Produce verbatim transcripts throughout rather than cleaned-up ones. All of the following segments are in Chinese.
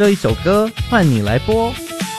这一首歌换你来播，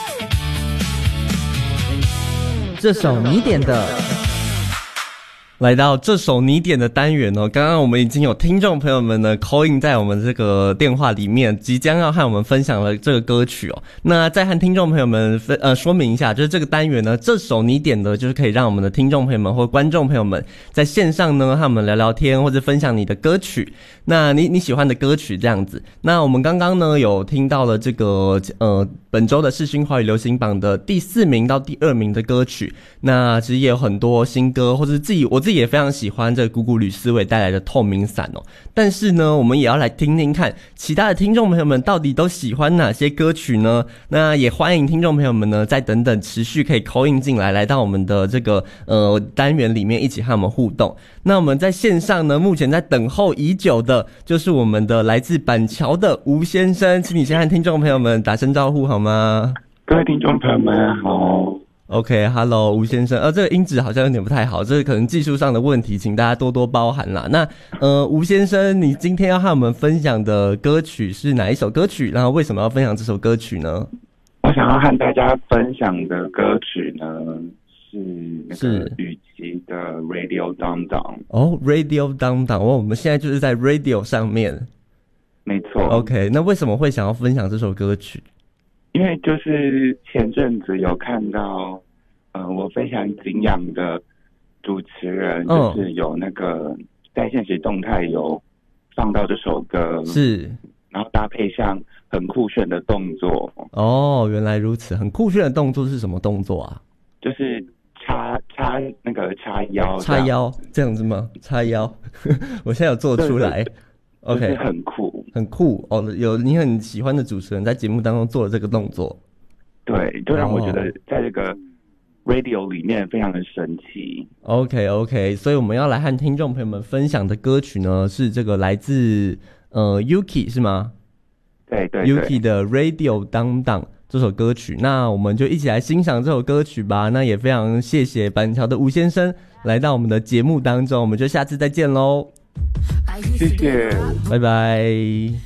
这首你点的。来到这首你点的单元哦，刚刚我们已经有听众朋友们呢 call in 在我们这个电话里面，即将要和我们分享了这个歌曲哦。那再和听众朋友们分呃说明一下，就是这个单元呢，这首你点的，就是可以让我们的听众朋友们或观众朋友们在线上呢和我们聊聊天，或者分享你的歌曲，那你你喜欢的歌曲这样子。那我们刚刚呢有听到了这个呃本周的世新华语流行榜的第四名到第二名的歌曲，那其实也有很多新歌，或者自己我自己也非常喜欢这个古古吕思伟带来的透明伞哦。但是呢，我们也要来听听看其他的听众朋友们到底都喜欢哪些歌曲呢？那也欢迎听众朋友们呢再等等持续可以 call in 进来，来到我们的这个呃单元里面一起和我们互动。那我们在线上呢，目前在等候已久的就是我们的来自板桥的吴先生，请你先和听众朋友们打声招呼好吗？ 各位听众朋友们好。 OK，Hello，、okay, 吴先生，呃，这个音质好像有点不太好，这是可能技术上的问题，请大家多多包涵啦。那呃，吴先生，你今天要和我们分享的歌曲是哪一首歌曲？然后为什么要分享这首歌曲呢？ 我想要和大家分享的歌曲呢是那个雨琦的 Radio Down Down。 哦 ，Radio Down Down，哦，我们现在就是在 Radio 上面。 没错。 OK， 那为什么会想要分享这首歌曲？ 因为就是前阵子有看到，呃，我非常敬仰的主持人， 嗯、 就是有那个在现实动态有放到这首歌， 是， 然后搭配上很酷炫的动作。 哦，原来如此，很酷炫的动作是什么动作啊？ 就是叉叉那个叉腰， 叉腰这样子吗？叉腰，我现在有做出来。OK， 就是很酷， 很酷哦！有你很喜欢的主持人在节目当中做了这个动作， 对，就让我觉得在这个 radio 里面非常的神奇。 OK OK， 所以我们要来和听众朋友们分享的歌曲呢，是这个来自呃 Yuki 是吗？ 对对对 ，Yuki 的 Radio Down Down 这首歌曲，那我们就一起来欣赏这首歌曲吧。那也非常谢谢板桥的吴先生来到我们的节目当中，我们就下次再见喽。 谢谢， 拜拜。